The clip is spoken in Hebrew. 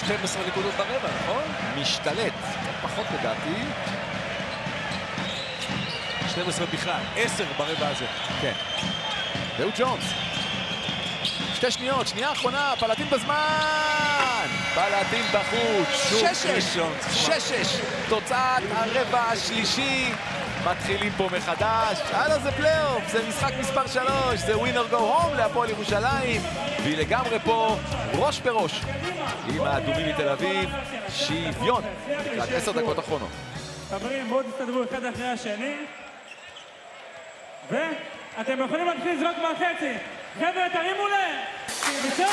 12 נקודות ברבע, נכון? משתלט, פחות לדעתי. 12 בכלל, 10 ברבע הזה. כן. והוא ג'ונס. 2 שניות, שנייה אחרונה, פלטין בזמן! פלטין בחוץ, 6-6. תוצאת הרבע השלישי. מתחילים פה מחדש. הלאה, זה פלייאוף, זה משחק מספר 3, זה ווינר גו הום להפועל ירושלים. והיא לגמרי פה ראש בראש עם האדומים מתל אביב. שוויון לקראת 10 דקות אחרונות. חברים, בואו תסתדרו אחד אחרי השני. ואתם יכולים להתחיל לזרוק מהחצי. חבר'ה, תרימו להם!